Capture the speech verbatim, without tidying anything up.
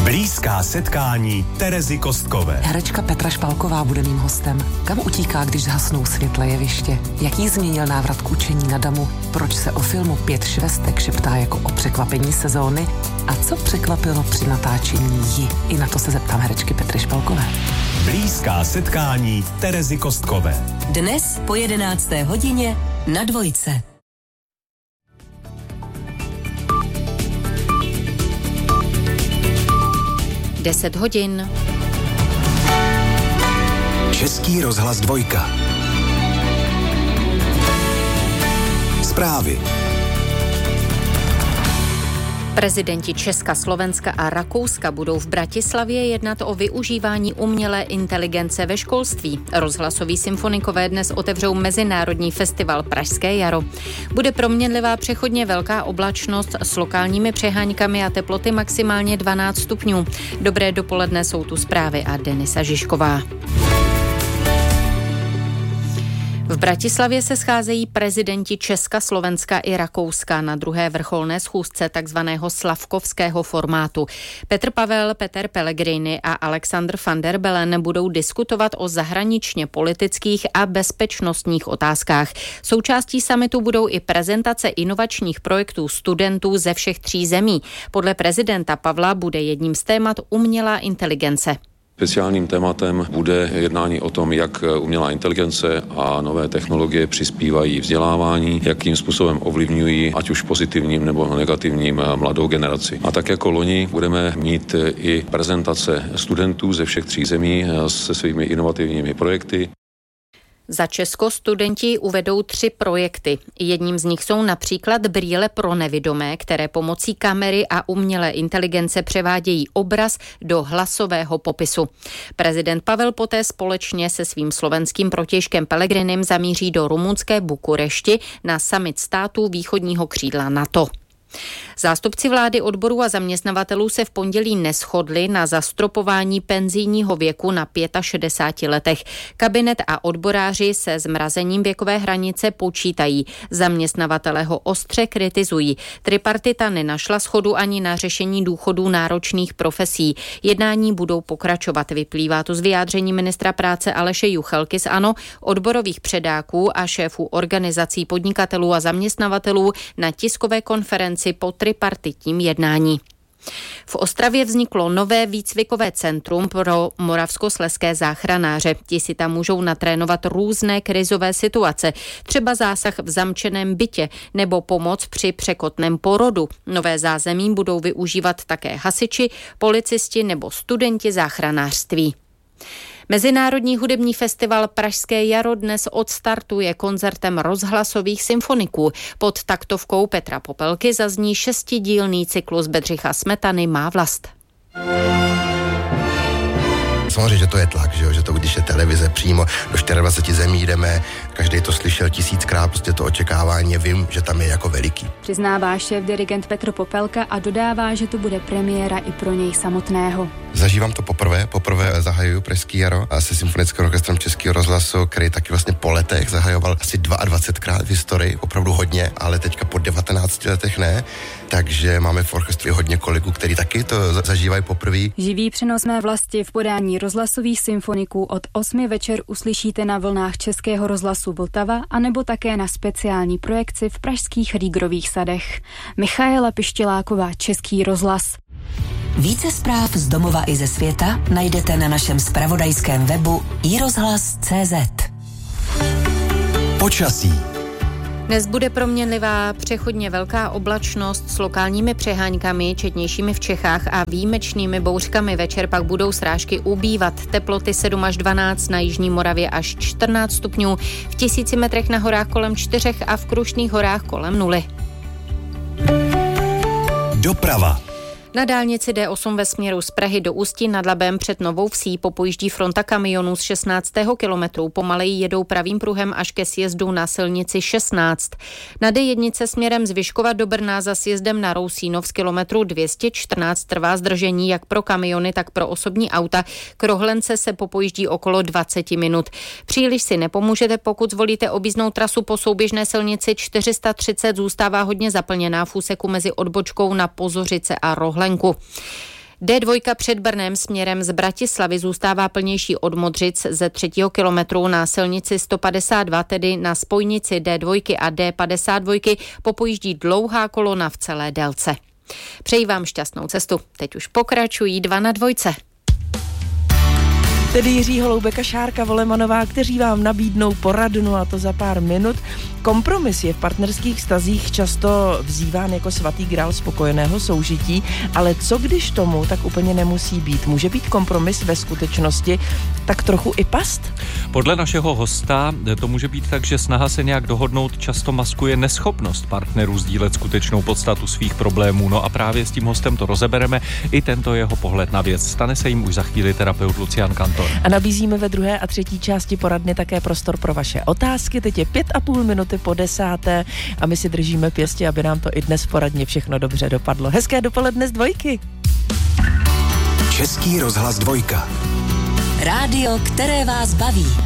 Blízká setkání Terezy Kostkové. Herečka Petra Špalková bude mým hostem. Kam utíká, když zhasnou světle jeviště? Jaký změnil návrat k učení na Damu? Proč se o filmu Pět švestek šeptá jako o překvapení sezóny? A co překvapilo při natáčení ji? I na to se zeptám herečky Petry Špalkové. Blízká setkání Terezy Kostkové. Dnes po jedenácté hodině na Dvojce. deset hodin. Český rozhlas Dvojka. Zprávy. Prezidenti Česka, Slovenska a Rakouska budou v Bratislavě jednat o využívání umělé inteligence ve školství. Rozhlasoví symfonikové dnes otevřou mezinárodní festival Pražské jaro. Bude proměnlivá přechodně velká oblačnost s lokálními přeháňkami a teploty maximálně dvanáct stupňů. Dobré dopoledne, jsou tu zprávy a Denisa Žižková. V Bratislavě se scházejí prezidenti Česka, Slovenska i Rakouska na druhé vrcholné schůzce takzvaného slavkovského formátu. Petr Pavel, Peter Pellegrini a Alexander van der Bellen budou diskutovat o zahraničně politických a bezpečnostních otázkách. Součástí summitu budou i prezentace inovačních projektů studentů ze všech tří zemí. Podle prezidenta Pavla bude jedním z témat umělá inteligence. Speciálním tématem bude jednání o tom, jak umělá inteligence a nové technologie přispívají vzdělávání, jakým způsobem ovlivňují, ať už pozitivním nebo negativním, mladou generaci. A tak jako loni budeme mít i prezentace studentů ze všech tří zemí se svými inovativními projekty. Za Česko studenti uvedou tři projekty. Jedním z nich jsou například brýle pro nevidomé, které pomocí kamery a umělé inteligence převádějí obraz do hlasového popisu. Prezident Pavel poté společně se svým slovenským protějškem Pellegrinem zamíří do rumunské Bukurešti na summit států východního křídla NATO. Zástupci vlády, odborů a zaměstnavatelů se v pondělí neshodli na zastropování penzijního věku na šedesáti pěti letech. Kabinet a odboráři se zmrazením věkové hranice počítají. Zaměstnavatelé ho ostře kritizují. Tripartita nenašla shodu ani na řešení důchodů náročných profesí. Jednání budou pokračovat, vyplývá to z vyjádření ministra práce Aleše Juchelky z ANO, odborových předáků a šéfů organizací podnikatelů a zaměstnavatelů na tiskové konferenci po tripartitním jednání. V Ostravě vzniklo nové výcvikové centrum pro moravskoslezské záchranáře. Ti si tam můžou natrénovat různé krizové situace, třeba zásah v zamčeném bytě nebo pomoc při překotném porodu. Nové zázemí budou využívat také hasiči, policisti nebo studenti záchranářství. Mezinárodní hudební festival Pražské jaro dnes odstartuje koncertem rozhlasových symfoniků. Pod taktovkou Petra Popelky zazní šestidílný cyklus Bedřicha Smetany Má vlast. Samozřejmě, že to je tlak, že, jo? Že to, když je televize přímo do dvaceti čtyř zemí jdeme, každý to slyšel tisíckrát, prostě to očekávání, vím, že tam je jako veliký. Přiznává šéf dirigent Petr Popelka a dodává, že to bude premiéra i pro něj samotného. Zažívám to poprvé, poprvé zahajuju Pražský jaro a se symfonickým orchestrem Českého rozhlasu, který taky vlastně po letech zahajoval asi dvacetkrát v historii, opravdu hodně, ale teďka po devatenácti letech ne, takže máme v orchestru hodně kolegů, který taky to zažívají poprvé. Živý přenos Mé vlasti v podání rozhlasových symfoniků od osmi večer uslyšíte na vlnách Českého rozhlasu Vltava anebo také na speciální projekci v pražských Rýgrových sadech. Michaela Pištěláková, Český rozhlas. Více zpráv z domova i ze světa najdete na našem zpravodajském webu i rozhlas tečka cé zet. Počasí. Dnes bude proměnlivá přechodně velká oblačnost s lokálními přeháňkami, četnějšími v Čechách a výjimečnými bouřkami. Večer pak budou srážky ubývat. Teploty sedm až dvanáct, na jižní Moravě až čtrnáct stupňů, v tisíci metrech na horách kolem čtyřech a v Krušných horách kolem nuly. Doprava. Na dálnici D osm ve směru z Prahy do Ústí nad Labem před Novou Vsí popojíždí fronta kamionů z šestnáctého kilometru. Pomaleji jedou pravým pruhem až ke sjezdu na silnici šestnáct. Na D jedna směrem z Vyškova do Brna za sjezdem na Rousínov z kilometru dvě stě čtrnáct trvá zdržení jak pro kamiony, tak pro osobní auta. K Rohlence se popojíždí okolo dvacet minut. Příliš si nepomůžete, pokud zvolíte objízdnou trasu po souběžné silnici čtyři sta třicet, zůstává hodně zaplněná v úseku mezi odbočkou na Pozořice a Rohlenku. dé dva před Brnem směrem z Bratislavy zůstává plnější od Modřic ze třetího kilometru na silnici sto padesát dva, tedy na spojnici dé dva a dé padesát dva, popojíždí dlouhá kolona v celé délce. Přeji vám šťastnou cestu. Teď už pokračují dva na dvojce. Tedy Jiří Holoubek a Šárka Volemanová, kteří vám nabídnou poradnu, a to za pár minut. Kompromis je v partnerských vztazích často vzýván jako svatý grál spokojeného soužití, ale co když tomu tak úplně nemusí být? Může být kompromis ve skutečnosti tak trochu i past? Podle našeho hosta to může být tak, že snaha se nějak dohodnout často maskuje neschopnost partnerů sdílet skutečnou podstatu svých problémů. No a právě s tím hostem to rozebereme, i tento jeho pohled na věc. Stane se jim už za chvíli terapeut Lucian Kantor. A nabízíme ve druhé a třetí části poradny také prostor pro vaše otázky. Teď je pět a půl minuty po desáté a my si držíme pěstě, aby nám to i dnes poradně všechno dobře dopadlo. Hezké dopoledne z dvojky. Český rozhlas dvojka. Rádio, které vás baví.